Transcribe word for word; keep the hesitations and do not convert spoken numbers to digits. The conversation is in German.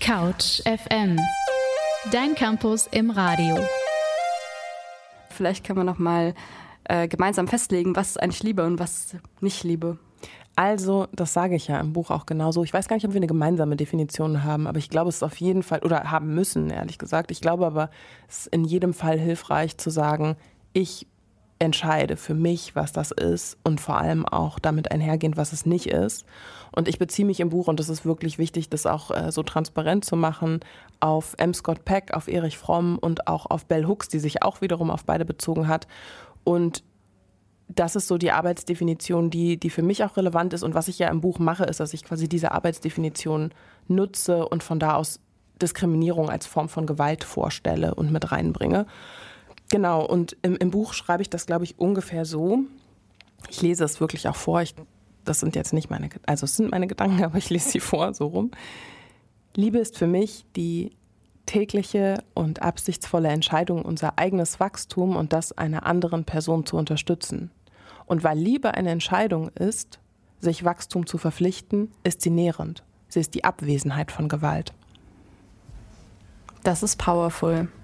Couch F M, dein Campus im Radio. Vielleicht können wir noch mal äh, gemeinsam festlegen, was ist eigentlich Liebe und was nicht Liebe. Also, das sage ich ja im Buch auch genauso. Ich weiß gar nicht, ob wir eine gemeinsame Definition haben, aber ich glaube, es ist auf jeden Fall, oder haben müssen, ehrlich gesagt. Ich glaube aber, es ist in jedem Fall hilfreich zu sagen, ich entscheide für mich, was das ist und vor allem auch damit einhergehend, was es nicht ist. Und ich beziehe mich im Buch, und es ist wirklich wichtig, das auch äh, so transparent zu machen, auf M. Scott Peck, auf Erich Fromm und auch auf Bell Hooks, die sich auch wiederum auf beide bezogen hat. Und das ist so die Arbeitsdefinition, die, die für mich auch relevant ist. Und was ich ja im Buch mache, ist, dass ich quasi diese Arbeitsdefinition nutze und von da aus Diskriminierung als Form von Gewalt vorstelle und mit reinbringe. Genau, und im, im Buch schreibe ich das, glaube ich, ungefähr so. Ich lese es wirklich auch vor. Ich, das sind jetzt nicht meine, also es sind meine Gedanken, aber ich lese sie vor, so rum. Liebe ist für mich die tägliche und absichtsvolle Entscheidung, unser eigenes Wachstum und das einer anderen Person zu unterstützen. Und weil Liebe eine Entscheidung ist, sich Wachstum zu verpflichten, ist sie nährend. Sie ist die Abwesenheit von Gewalt. Das ist powerful.